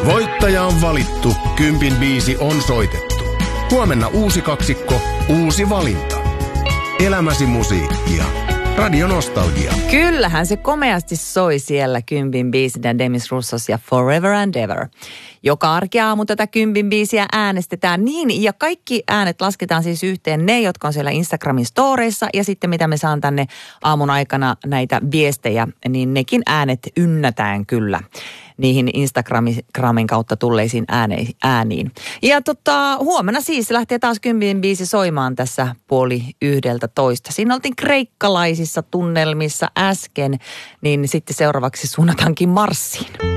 Voittaja on valittu, 10 biisi on soitettu. Huomenna uusi kaksikko, uusi valinta. Elämäsi musiikkia. Radio Nostalgia. Kyllähän se komeasti soi siellä 10 biisinä Demis Roussos ja Forever and Ever. Joka arkiaamu tätä 10 biisiä äänestetään niin, ja kaikki äänet lasketaan siis yhteen, ne, jotka on siellä Instagramin storeissa, ja sitten mitä me saan tänne aamun aikana näitä viestejä, niin nekin äänet ynnätään kyllä niihin Instagramin kautta tulleisiin ääniin. Ja huomenna siis lähtee taas 10 biisi soimaan tässä 10:30. Siinä oltiin kreikkalaisissa tunnelmissa äsken, niin sitten seuraavaksi suunnataankin Marsiin.